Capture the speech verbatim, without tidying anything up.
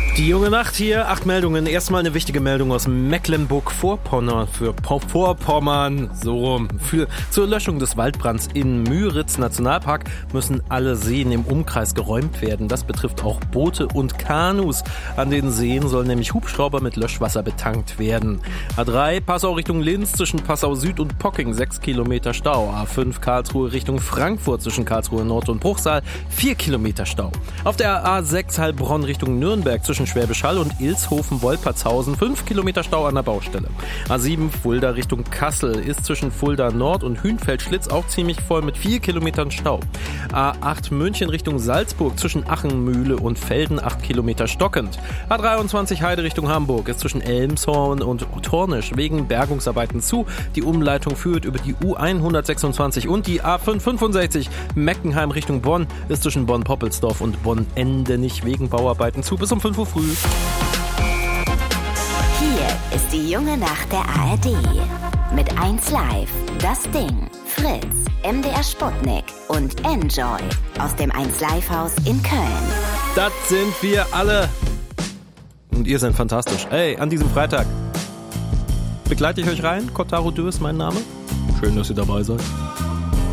Die junge Nacht hier, acht Meldungen. Erstmal eine wichtige Meldung aus Mecklenburg-Vorpommern, für po- Vorpommern, so rum. Für, zur Löschung des Waldbrands in Müritz Nationalpark müssen alle Seen im Umkreis geräumt werden. Das betrifft auch Boote und Kanus. An den Seen sollen nämlich Hubschrauber mit Löschwasser betankt werden. A drei, Passau Richtung Linz zwischen Passau Süd und Pocking, sechs Kilometer Stau. A fünf, Karlsruhe Richtung Frankfurt zwischen Karlsruhe Nord und Bruchsal, vier Kilometer Stau. Auf der A sechs, Heilbronn Richtung Nürnberg zwischen Schwäbisch Hall und Ilshofen-Wolpertshausen, fünf Kilometer Stau an der Baustelle. A sieben, Fulda Richtung Kassel ist zwischen Fulda Nord und Hünfeld-Schlitz auch ziemlich voll mit vier Kilometern Stau. A acht, München Richtung Salzburg zwischen Achenmühle und Felden, acht Kilometer stockend. A dreiundzwanzig, Heide Richtung Hamburg ist zwischen Elmshorn und Tornisch wegen Bergungsarbeiten zu. Die Umleitung führt über die U hundertsechsundzwanzig und die A fünf fünfundsechzig, Meckenheim Richtung Bonn ist zwischen Bonn-Poppelsdorf und Bonn-Endenich wegen Bauarbeiten zu bis um fünf Uhr früh. Hier ist die junge Nacht der A R D. Mit eins Live, Das Ding, Fritz, M D R Sputnik und Enjoy aus dem eins Live Haus in Köln. Das sind wir alle. Und ihr seid fantastisch. Ey, an diesem Freitag begleite ich euch rein. Kotaro Dö ist mein Name. Schön, dass ihr dabei seid.